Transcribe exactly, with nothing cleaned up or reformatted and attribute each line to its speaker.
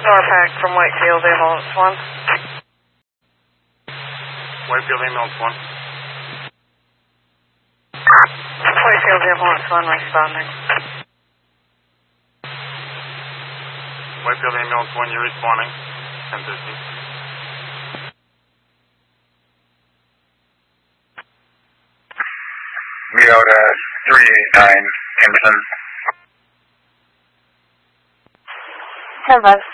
Speaker 1: Norpac from Whitefield, ambulance one.
Speaker 2: Whitefield, ambulance one.
Speaker 1: Whitefield, ambulance one, responding.
Speaker 2: Whitefield, ambulance one, you're responding. ten fifteen.
Speaker 3: Rio to three eight nine, Emerson.
Speaker 4: ten five.